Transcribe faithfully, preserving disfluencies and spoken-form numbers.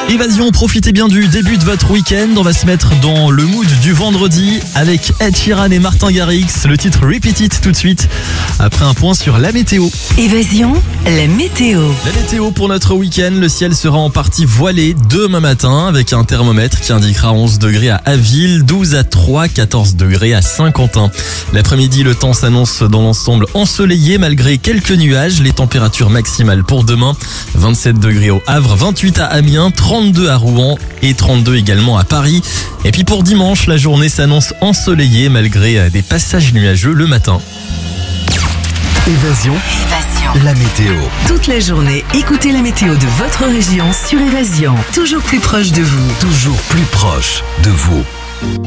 Évasion, profitez bien du début de votre week-end. On va se mettre dans le mood du vendredi avec Ed Sheeran et Martin Garrix. Le titre Repeat It tout de suite, après un point sur la météo. Évasion, la météo. La météo pour notre week-end, le ciel sera en partie voilé demain matin avec un thermomètre qui indiquera onze degrés à Aville, douze à Troyes, quatorze degrés à Saint-Quentin. L'après-midi, le temps s'annonce dans l'ensemble ensoleillé malgré quelques nuages. Les températures maximales pour demain, vingt-sept degrés au Havre, vingt-huit à Amiens, trente-deux à Rouen et trente-deux également à Paris. Et puis pour dimanche, la journée s'annonce ensoleillée malgré des passages nuageux le matin. Évasion, Évasion. la météo. Toute la journée, écoutez la météo de votre région sur Évasion. Toujours plus proche de vous. Toujours plus proche de vous.